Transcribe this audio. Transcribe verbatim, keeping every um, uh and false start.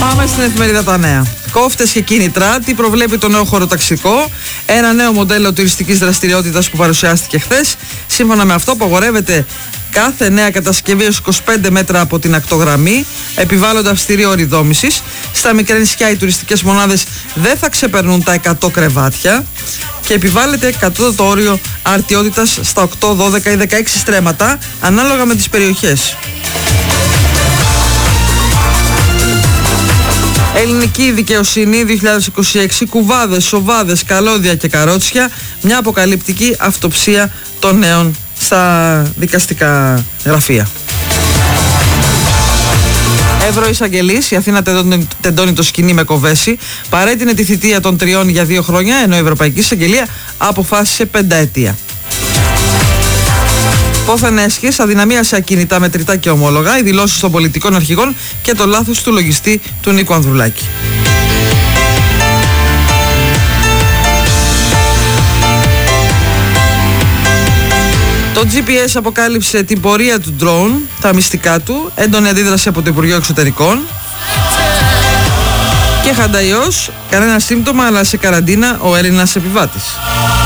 Πάμε στην εφημερίδα Τα Νέα. Κόφτες και κίνητρα, τι προβλέπει το νέο χωροταξικό. Ένα νέο μοντέλο τουριστικής δραστηριότητας που παρουσιάστηκε χθες. Σύμφωνα με αυτό, απαγορεύεται κάθε νέα κατασκευή ως είκοσι πέντε μέτρα από την ακτογραμμή. Επιβάλλονται αυστηροί όροι δόμησης. Στα μικρά νησιά οι τουριστικές μονάδες δεν θα ξεπερνούν τα εκατό κρεβάτια. Και επιβάλλεται κατώτατο όριο αρτιότητας στα οκτώ, δώδεκα ή δεκαέξι στρέμματα, ανάλογα με τις περιοχές. Ελληνική δικαιοσύνη δύο χιλιάδες είκοσι έξι, κουβάδες, σοβάδες, καλώδια και καρότσια, μια αποκαλυπτική αυτοψία των νέων στα δικαστικά γραφεία. Ευρωεισαγγελής, η Αθήνα τεντώνει το σκηνή με κοβέση, παρέτεινε τη θητεία των τριών για δύο χρόνια, ενώ η Ευρωπαϊκή Εισαγγελία αποφάσισε πενταετία. Πόθεν έσχες, αδυναμία σε ακίνητα, μετρητά και ομόλογα, οι δηλώσεις των πολιτικών αρχηγών και το λάθος του λογιστή του Νίκου Ανδρουλάκη. Το τζι πι ες αποκάλυψε την πορεία του drone, τα μυστικά του, έντονη αντίδραση από το Υπουργείο Εξωτερικών. Και χανταϊός, κανένα σύμπτωμα, αλλά σε καραντίνα ο Έλληνας επιβάτης.